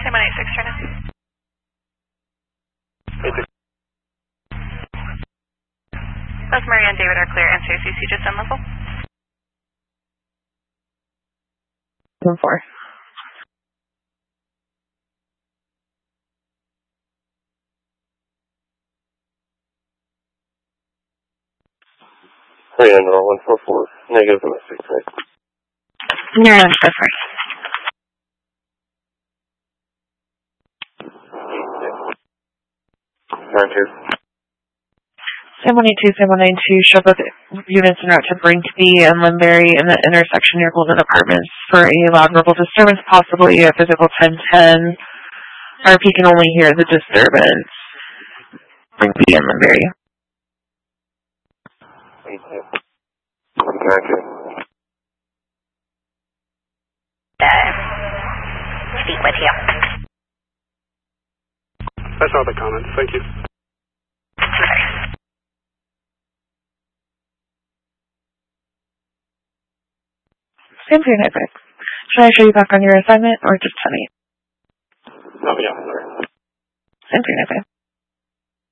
Same 186 right now. 86. Both Maria and David are clear. NCACC just on level. 1-4. Maria, no, 144. Negative 106, right? You're on, that's right. Sam 182, Sam 192, show both units en route to Brinkby and Limberry in the intersection near Golden Apartments for a loud verbal disturbance, possibly a physical 1010. RP can only hear the disturbance. Brinkby and Limberry. Speak with you. That's all the comments. Thank you. Sam 396. Should I show you back on your assignment or just tell me? No, yeah, sorry. Sam 396.